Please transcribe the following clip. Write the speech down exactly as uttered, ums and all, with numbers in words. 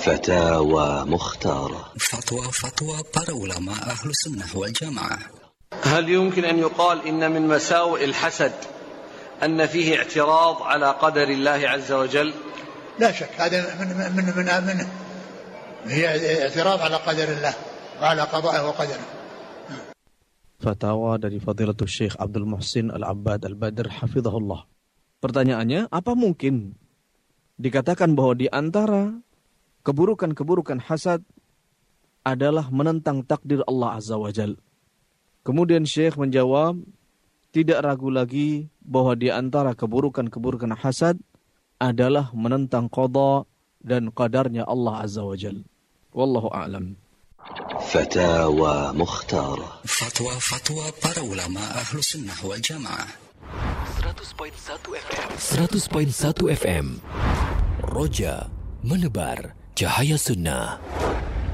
فتاوى مختارة. فتوى-فتوى para ulama ahlu sunnah wal jamaah. هل يمكن أن يقال إن من مساوئ الحسد أن فيه اعتراض على قدر الله عز وجل؟ لا شك هذا من من من من هي اعتراض على قدر الله وعلى قضائه وقدره. Fatwa dari Fadilatul Syekh Abdul Muhsin Al-Abbad Al-Badr hafizahullah. Pertanyaannya, apa mungkin dikatakan bahwa di antara keburukan-keburukan hasad adalah menentang takdir Allah Azza wa Jal? Kemudian Syekh menjawab, tidak ragu lagi bahwa di antara keburukan-keburukan hasad adalah menentang qada dan qadarnya Allah Azza wa Jal. Wallahu a'lam. Fatawa Mukhtara. Fatwa-fatwa para ulama ahlu sunnah wal jamaah. seratus koma satu F M. seratus koma satu F M. Roja menebar cahaya sunnah.